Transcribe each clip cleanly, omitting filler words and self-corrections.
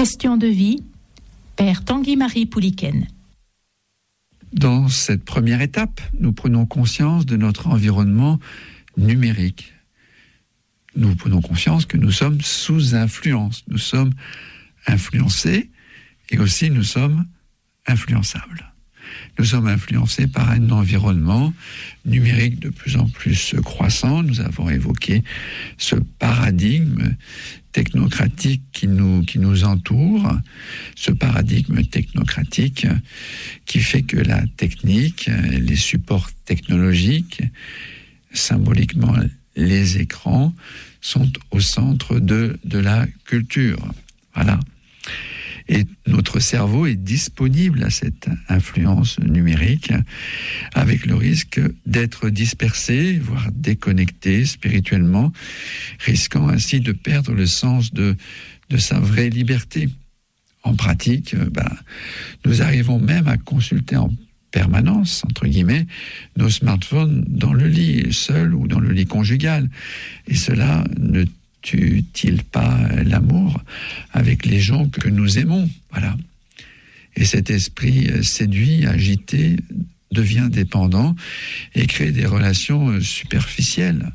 Question de vie, Père Tanguy-Marie Pouliken. Dans cette première étape, nous prenons conscience de notre environnement numérique. Nous prenons conscience que nous sommes sous influence. Nous sommes influencés et aussi nous sommes influençables. Nous sommes influencés par un environnement numérique de plus en plus croissant. Nous avons évoqué ce paradigme technocratique qui nous entoure, ce paradigme technocratique qui fait que la technique, les supports technologiques, symboliquement les écrans, sont au centre de la culture. Voilà. Et notre cerveau est disponible à cette influence numérique, avec le risque d'être dispersé, voire déconnecté spirituellement, risquant ainsi de perdre le sens de sa vraie liberté. En pratique, nous arrivons même à consulter en permanence, entre guillemets, nos smartphones dans le lit, seul ou dans le lit conjugal. Et cela ne tue-t-il pas l'amour avec les gens que nous aimons? Voilà. Et cet esprit séduit, agité, devient dépendant et crée des relations superficielles.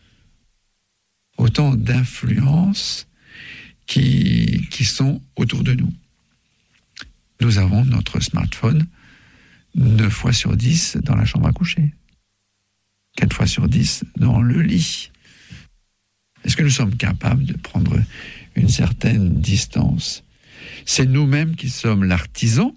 Autant d'influences qui sont autour de nous. Nous avons notre smartphone 9 fois sur 10 dans la chambre à coucher, 4 fois sur 10 dans le lit. Est-ce que nous sommes capables de prendre une certaine distance? C'est nous-mêmes qui sommes l'artisan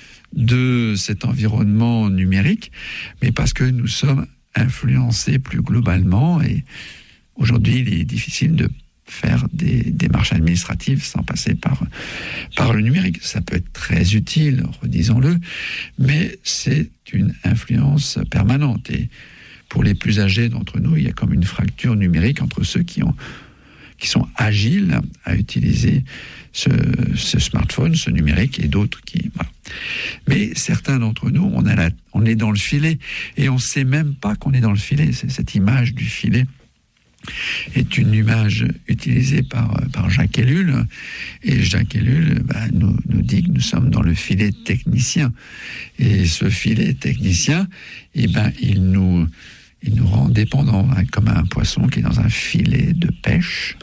de cet environnement numérique, mais parce que nous sommes influencés plus globalement. Et aujourd'hui, il est difficile de faire des démarches administratives sans passer par le numérique. Ça peut être très utile, redisons-le, mais c'est une influence permanente. Et pour les plus âgés d'entre nous, il y a comme une fracture numérique entre ceux qui sont agiles à utiliser ce smartphone, ce numérique, et d'autres qui... Voilà. Mais certains d'entre nous, on est dans le filet, et on ne sait même pas qu'on est dans le filet. C'est cette image du filet est une image utilisée par Jacques Ellul, et Jacques Ellul nous dit que nous sommes dans le filet technicien. Et ce filet technicien, il nous rend dépendants, comme un poisson qui est dans un filet de pêche.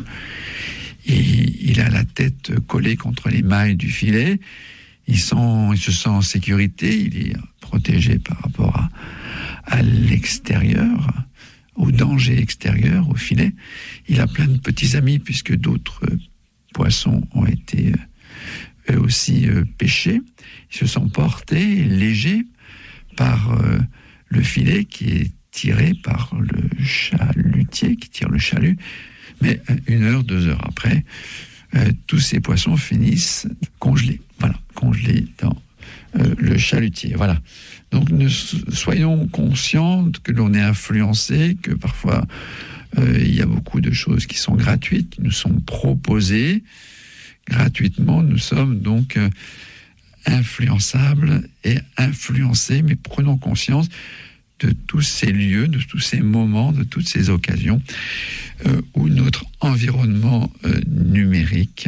Et il a la tête collée contre les mailles du filet. Il se sent en sécurité, il est protégé par rapport à l'extérieur, au danger extérieur, au filet. Il a plein de petits amis, puisque d'autres poissons ont été eux aussi pêchés. Ils se sont portés légers par le filet qui est tiré par le chalutier qui tire le chalut. Mais 1 heure, 2 heures après, tous ces poissons finissent congelés. Voilà, congelés dans le chalutier. Voilà. Donc, soyons conscients que l'on est influencé, que parfois il y a beaucoup de choses qui sont gratuites, qui nous sont proposées gratuitement. Nous sommes donc influençables et influencés, mais prenons conscience de tous ces lieux, de tous ces moments, de toutes ces occasions où notre environnement numérique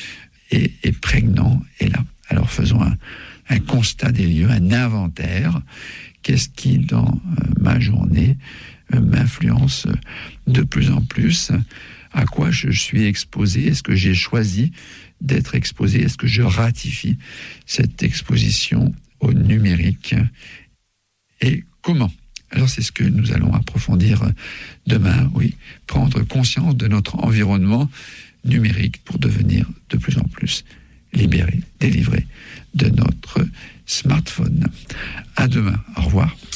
est prégnant et là. Alors faisons un constat des lieux, un inventaire. Qu'est-ce qui, dans ma journée, m'influence de plus en plus? À quoi je suis exposé? Est-ce que j'ai choisi d'être exposé? Est-ce que je ratifie cette exposition au numérique? Et comment? Alors c'est ce que nous allons approfondir demain, oui. Prendre conscience de notre environnement numérique pour devenir de plus en plus libéré, délivré de notre smartphone. À demain. Au revoir.